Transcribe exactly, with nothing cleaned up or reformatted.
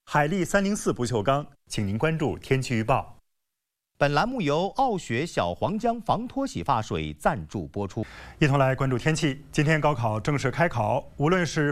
海力三零四不锈钢，请您关注天气预报。 本栏目由傲雪小黄姜防脱洗发水赞助播出。 一同来关注天气。今天高考正式开考，无论是